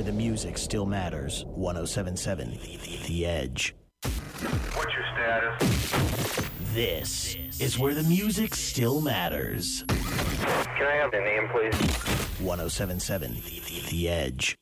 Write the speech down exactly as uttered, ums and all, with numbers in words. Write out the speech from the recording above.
where the music still matters. one oh seven point seven The Edge. What's your status? This is where the music still matters. Can I have the name, please? one oh seven point seven The Edge.